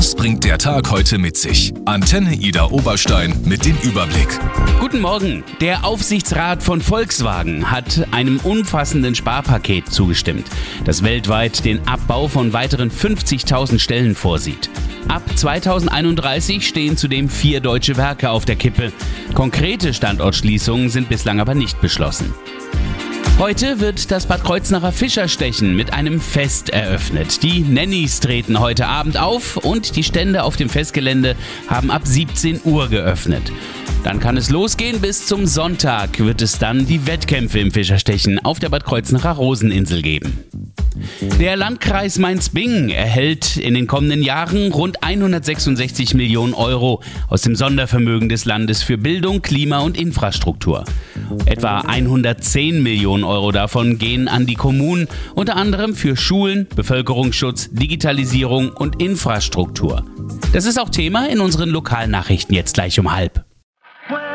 Was bringt der Tag heute mit sich? Antenne Ida Oberstein mit dem Überblick. Guten Morgen. Der Aufsichtsrat von Volkswagen hat einem umfassenden Sparpaket zugestimmt, das weltweit den Abbau von weiteren 50.000 Stellen vorsieht. Ab 2031 stehen zudem 4 deutsche Werke auf der Kippe. Konkrete Standortschließungen sind bislang aber nicht beschlossen. Heute wird das Bad Kreuznacher Fischerstechen mit einem Fest eröffnet. Die Nennys treten heute Abend auf und die Stände auf dem Festgelände haben ab 17 Uhr geöffnet. Dann kann es losgehen. Bis zum Sonntag wird es dann die Wettkämpfe im Fischerstechen auf der Bad Kreuznacher Roseninsel geben. Der Landkreis Mainz-Bingen erhält in den kommenden Jahren rund 166 Millionen Euro aus dem Sondervermögen des Landes für Bildung, Klima und Infrastruktur. Etwa 110 Millionen Euro davon gehen an die Kommunen, unter anderem für Schulen, Bevölkerungsschutz, Digitalisierung und Infrastruktur. Das ist auch Thema in unseren Lokalnachrichten jetzt gleich um 12:30.